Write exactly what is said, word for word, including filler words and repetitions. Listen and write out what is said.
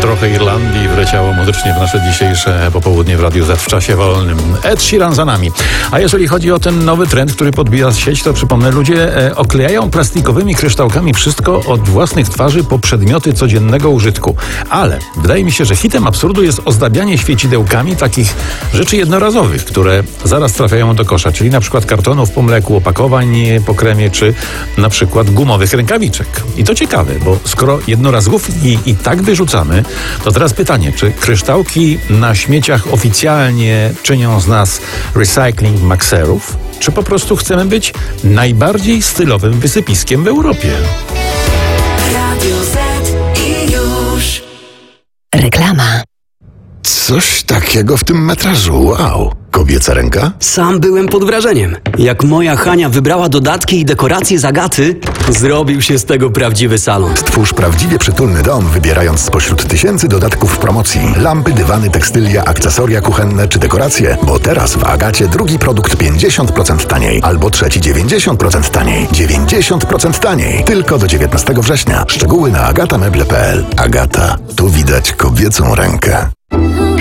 Trochę Irlandii wleciało muzycznie w nasze dzisiejsze popołudnie w Radiu Z w czasie wolnym. Ed Sheeran za nami. A jeżeli chodzi o ten nowy trend, który podbija sieć, to przypomnę, ludzie e, oklejają plastikowymi kryształkami wszystko od własnych twarzy po przedmioty codziennego użytku. Ale wydaje mi się, że hitem absurdu jest ozdabianie świecidełkami takich rzeczy jednorazowych, które zaraz trafiają do kosza, czyli na przykład kartonów po mleku, opakowań po kremie, czy na przykład gumowych rękawiczek. I to ciekawe, bo skoro jednorazówki i tak wyrzucamy, to teraz pytanie, czy kryształki na śmieciach oficjalnie czynią z nas recycling makserów, czy po prostu chcemy być najbardziej stylowym wysypiskiem w Europie? Radio Z i już. Reklama. Coś takiego w tym metrażu, wow. Kobieca ręka? Sam byłem pod wrażeniem. Jak moja Hania wybrała dodatki i dekoracje z Agaty, zrobił się z tego prawdziwy salon. Stwórz prawdziwie przytulny dom, wybierając spośród tysięcy dodatków w promocji. Lampy, dywany, tekstylia, akcesoria kuchenne czy dekoracje. Bo teraz w Agacie drugi produkt pięćdziesiąt procent taniej, albo trzeci dziewięćdziesiąt procent taniej. dziewięćdziesiąt procent taniej. Tylko do dziewiętnastego września. Szczegóły na agata meble kropka p l. Agata. Tu widać kobiecą rękę.